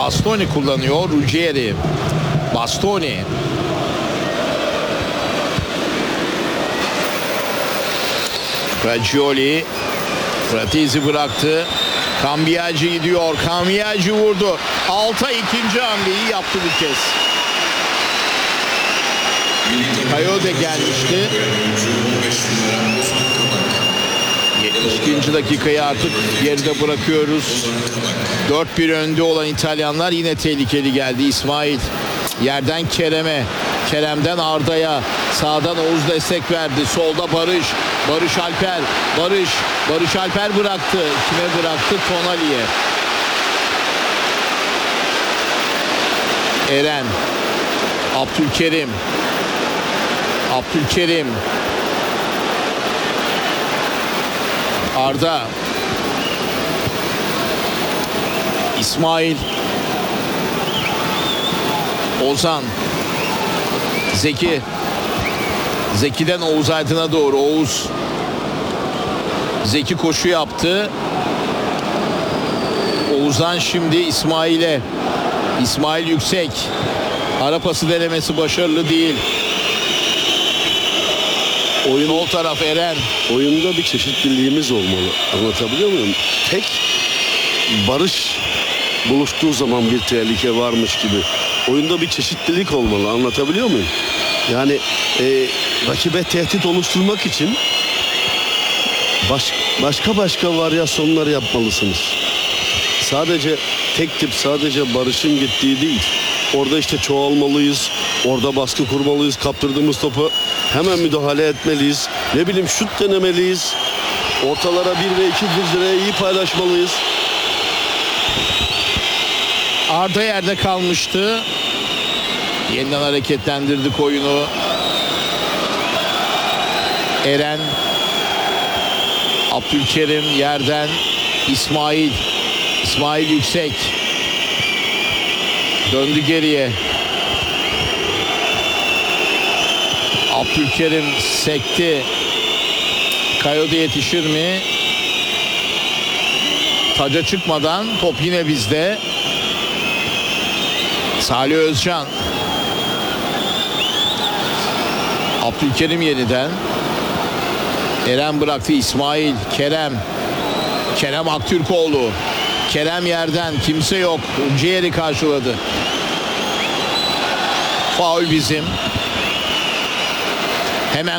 Bastoni kullanıyor. Ruggieri. Bastoni. Fagioli. Fratesi bıraktı. Cambiaggi gidiyor. Cambiaggi vurdu. Altay ikinci hamleyi yaptı bu kez. Kayode gelmişti. 72. dakikayı artık geride bırakıyoruz. 4-1 önde olan İtalyanlar yine tehlikeli geldi. İsmail yerden Kerem'e, Kerem'den Arda'ya, sağdan Oğuz destek verdi. Solda Barış, Barış Alper, Barış Alper bıraktı. Kime bıraktı? Tonali'ye. Eren, Abdülkerim, Arda, İsmail, Ozan, Zeki'den Oğuz Aydın'a doğru. Zeki koşu yaptı. Oğuzhan şimdi İsmail'e. İsmail yüksek. Ara pası denemesi başarılı değil. Oyun taraf Eren. Oyunda bir çeşitliliğimiz olmalı. Anlatabiliyor muyum? Tek Barış buluştuğu zaman bir tehlike varmış gibi. Oyunda bir çeşitlilik olmalı. Anlatabiliyor muyum? Yani rakibe tehdit oluşturmak için başka varyasyonlar yapmalısınız. Sadece tek tip, sadece Barış'ın gittiği değil. Orada işte çoğalmalıyız. Orada baskı kurmalıyız. Kaptırdığımız topu hemen müdahale etmeliyiz. Ne bileyim şut denemeliyiz. Ortalara 1 ve 2 füzelere iyi paylaşmalıyız. Arda yerde kalmıştı. Yeniden hareketlendirdik oyunu. Eren, Abdülkerim yerden, İsmail yüksek. Döndü geriye. Abdülkerim sekti. Kayode yetişir mi? Taca çıkmadan top yine bizde. Salih Özcan. Abdülkerim yeniden. Eren bıraktı. İsmail, Kerem Aktürkoğlu. Kerem yerden, kimse yok. Ciğeri karşıladı. Faul bizim. Hemen